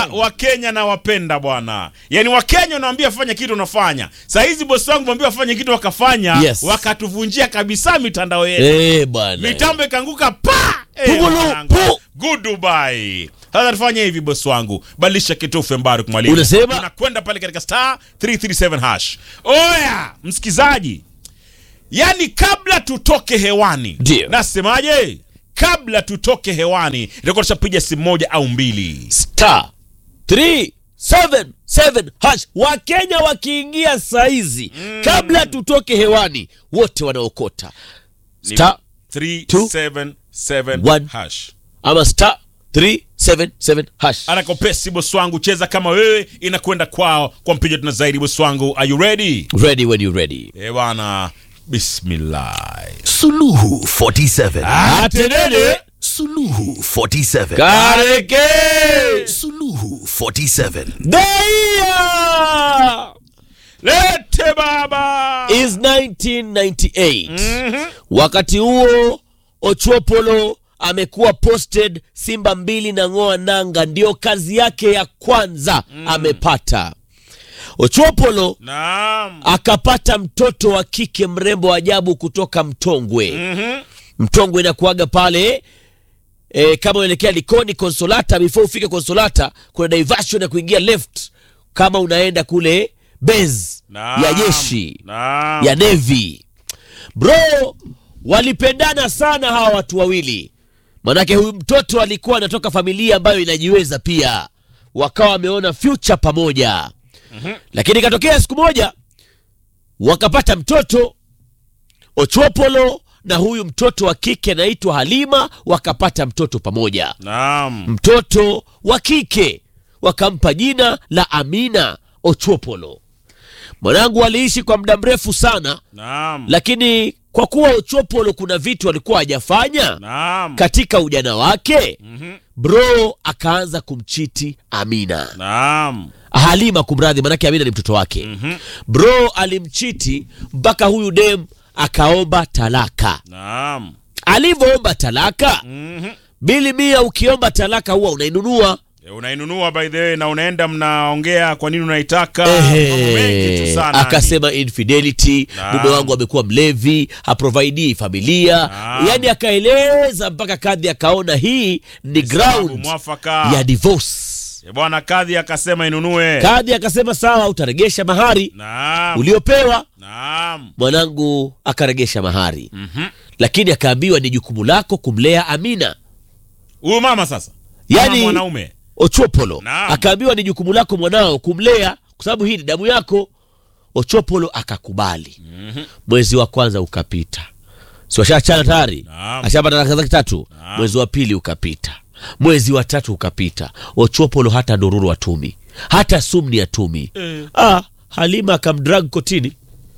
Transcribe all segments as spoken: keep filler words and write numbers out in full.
Wakenya na wapenda bwana. Yaani Wakenya wanaambia fanya kitu unafanya. Saa hizi bosi wangu mwambia wafanye kitu wakafanya, yes. Wakatuvunjia kabisa mitandao yetu. Eh bwana. Mitambo ikaanguka pa. Eh, good Dubai. Sasa tufanye hivi bosi wangu. Badilisha kitufe Mbaruk Mwalimu. Unasema unakwenda pale katika star three three seven hash. Oya, msikizaji. Yaani kabla tutoke hewani. Dio. Nasemaje? Kabla tutoke hewani itakuwa tushapiga simu moja au mbili. Star three seven seven hash. Wakenya wakiingia saizi mm. kabla tutoke hewani wote wanaokota star three seven seven hash ama star three seven seven hash. Anakopesi bosi wangu, cheza kama wewe, inakwenda kwao kwa mpigo tuna zaidi bosi wangu. Are you ready? Ready when you ready. Eh bwana, bismillah. Suluhu forty-seven. Atenene Suluhu forty-seven. Kareke Suluhu forty-seven. Daya lete baba is nineteen ninety-eight. Mm-hmm. Wakati huo Ochopolo amekuwa posted Simba mbili na ngoa nanga, ndio kazi yake ya kwanza mm. amepata. Ochopolo naam akapata mtoto wa kike mrembo ajabu kutoka Mtongwe. mm-hmm. Mtongwe inakuaga pale e, kama unaelekea Likoni Consolata, before ufike Consolata kuna diversion ya kuingia left kama unaenda kule base naam. ya jeshi naam. ya Navy. Bro, walipendana sana hawa watu wawili. Manake huyu mtoto alikuwa anatoka familia ambayo inajiweza pia. Wakawa wameona future pamoja. Mm-hmm. Lakini katokea siku moja wakapata mtoto Ochopolo na huyu mtoto wa kike anaitwa Halima, wakapata mtoto pamoja. Naam. Mtoto wa kike wakampa jina la Amina Ochopolo. Mwanangu waliishi kwa muda mrefu sana. Naam. Lakini kwa kuwa Ochopolo kuna vitu alikuwa hajafanya naam. katika ujana wake, mm-hmm. bro akaanza kumchiti Amina. Naam. Halima kumradhi, manake Amina ni mtoto wake. mm-hmm. Bro alimchiti mpaka huyu dem akaomba talaka. Naam. Alivyoomba talaka, mm-hmm. bili mia ukiomba talaka huwa unainunua. E, unainunua by the way, na unaenda mnaongea kwa nini unaitaka. Ehe, akasema infidelity, mume wangu amekuwa mlevi, haprovidii familia. Naam. Yani akaeleza mpaka kadhi akaona hii ni ground ya divorce. E bwana, kadhi akasema inunue. Kadhi akasema sawa, utaregesha mahari Naam. uliopewa. Naam. Mwanangu akaregesha mahari. Mhm. Lakini akaambiwa ni jukumu lako kumlea Amina. Huyu mama sasa. Yani mwanaume Ochopolo Naam. akaambiwa ni jukumu lako mwanao kumlea kwa sababu hii ni damu yako. Ochopolo akakubali. Mhm. Mwezi wa kwanza ukapita. Si washachana tayari? Ashapata talaka zake tatu. Naam. Mwezi wa pili ukapita. Mwezi wa tatu ukapita. Ochopolo hata doruru atumi. Hata sumni atumi. E. Ah, Halima akamdrag kotini.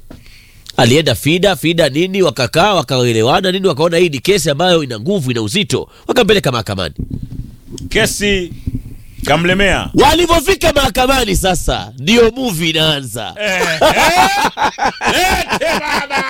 Alienda fida, fida nini, wakakaa, wakaelewana nini, wakaona hii ni kesi ambayo ina nguvu, ina uzito. Wakampeleka mahakamani. Kesi kamlemea. Walipofika mahakamani sasa ndio movie inaanza. Eh, eh. Lete baba.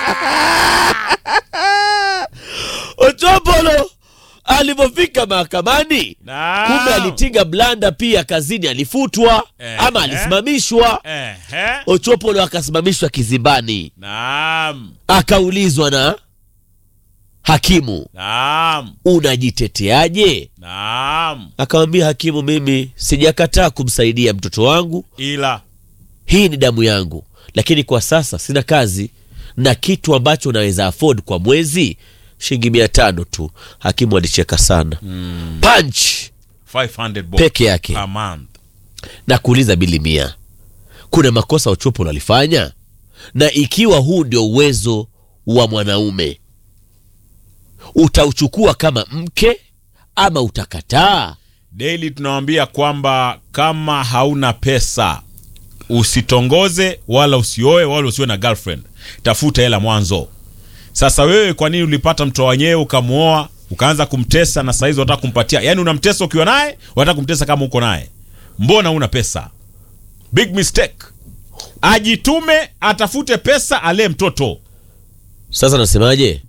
Ochopolo alipofika mahakamani, Naam. kumbe alitinga blanda pia, kazini alifutwa. Eh, ama alisimamishwa. Eh, eh. Ochopolo akasimamishwa kizimbani. Naam. Akaulizwa na hakimu, Naam. unajiteteaje? Naam. Akamwambia hakimu, mimi sijakataa kumsaidia mtoto wangu, ila hii ni damu yangu, lakini kwa sasa sina kazi na kitu ambacho naweza afford kwa mwezi shilingi mia tano tu. Hakimu alicheka sana. mm. Punch five hundred peke yake per month. Na kuuliza bili mia, kuna makosa Ochopolo alifanya? Na ikiwa huu ndio uwezo wa mwanaume, utauchukua kama mke ama utakataa? Daily tunawaambia kwamba kama hauna pesa usitongoze wala usioe wala usiwe na girlfriend. Tafuta hela mwanzo. Sasa wewe kwa nini ulipata mtoto wenyewe ukamuoa, ukaanza kumtesa na saizi unataka kumpatia? Yaani unamtesa ukiwa naye, unataka kumtesa kama uko naye. Mbona una pesa? Big mistake. Ajitume, atafute pesa, ale mtoto. Sasa nasemaje?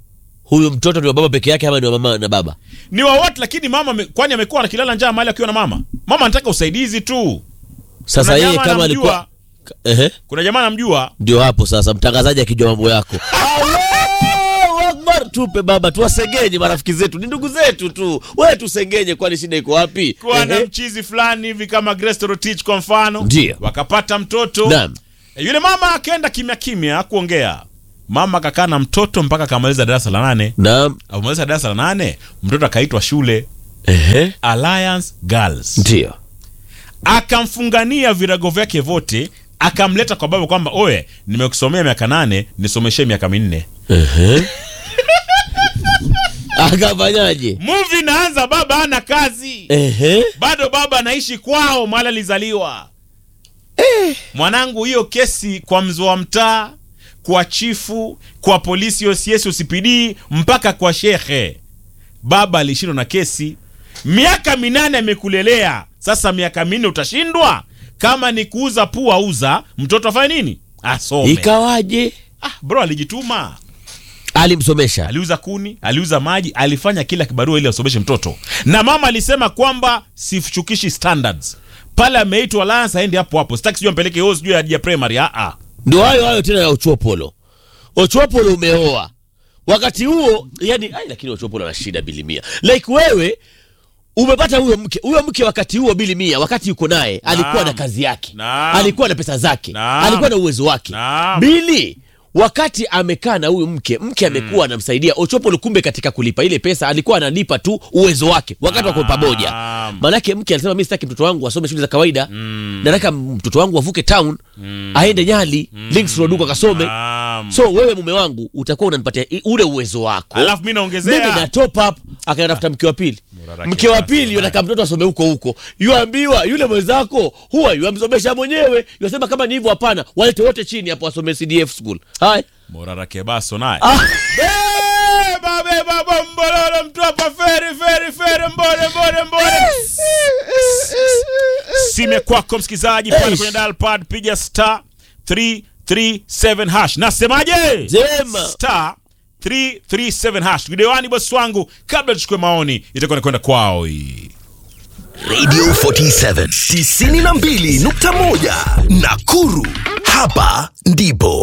Huyu mtoto ni wa baba peke yake ama ni wa mama na baba? Ni wa wote, lakini mama me, kwani amekuwa akilala njaa mahali akiwa na mama? Mama anataka usaidizi tu. Sasa yeye kama alikuwa ehe, kuna jamaa anamjua. Ndio hapo sasa mtangazaji akijua mambo yako. Allahu Akbar, tupe baba, tuwasengenye marafiki zetu, ni ndugu zetu tu. Wewe tusengenye, kwani shida iko wapi? Kwa na mchizi fulani hivi kama Grace Rotich kwa mfano, Ndiyo. wakapata mtoto. Naam. E, yule mama akaenda kimya kimya hakuongea. Mama akakaa na mtoto mpaka akamaliza darasa la nane. Naam. Akamaliza darasa la nane, mtoto akaitwa shule. Ehe. Alliance Girls. Ndio. Akamfungania virago vyake vote, akamleta kwa baba kwamba oye, nimekusomea miaka nane, nisomeshe miaka minne. Ehe. Akafanyaje? Movie inaanza, baba hana kazi. Ehe. Bado baba anaishi kwao mahali alizaliwa. Eh, mwanangu, hiyo kesi kwa mzee wa mtaa, kwa chifu, kwa polisi O C S O C P D, mpaka kwa shekhe. Baba alishindwa na kesi. Miaka minane amekulelea. Sasa miaka minne utashindwa? Kama ni kuuza pua uza, mtoto afanye nini? Asome. Ikawaje? Ah, bro alijituma. Alimsomesha. Aliuza kuni, aliuza maji, alifanya kila kibarua ili asomeshe mtoto. Na mama alisema kwamba sifuchukishi standards. Pale ameitwa Alliance aende hapo hapo. Sitaki sijui ampeleke hosi juu ya primary. Ah ah. Ndio hayo hayo tena ya Ochopolo. Ochopolo umeoa. Wakati huo, yani ai, lakini Ochopolo ana shida bilimia. Like wewe umepata huyo mke. Huyo mke wakati huo bilimia, wakati yuko naye, alikuwa na kazi yake. Naam. Alikuwa na pesa zake. Naam. Alikuwa na uwezo wake. Naam. Bili wakati amekaa na huyu mke, mke amekuwa mm. anamsaidia Ochopolo, kumbe katika kulipa ile pesa alikuwa analipa tu uwezo wake wakati wako pamoja. Manake mke alisema mimi sitaki mtoto wangu asome shule za kawaida. Mm. Nataka mtoto wangu avuke town, mm. aende Nyali, mm. Links Road akasome. So wewe mume wangu utakuwa unanipatia ule uwezo wako. Alafu mimi naongezea. Mimi na top up, akatafuta mke wa pili. Mke wa pili anataka mtoto asome huko huko. Yuambiwa yule mwenzako huwa yuamsomesha mwenyewe. Yusema kama ni hivyo hapana, walete wote chini hapo wasome C D F school. Hai. Morara Kebaso naye. Ah. Eh, babe baba mbololo mtu hapa feri feri feri mbole mbole mbole. Sime kwako msikizaji pale kwenye dial pad, piga star three three seven hash. Nasemaje? Zema. Star three three seven hash. Videoani bosi wangu, kabla tuchukue maoni itakuwa kwenda kwao hii. Radio forty-seven tisini na mbili nukta moja Nakuru, hapa ndipo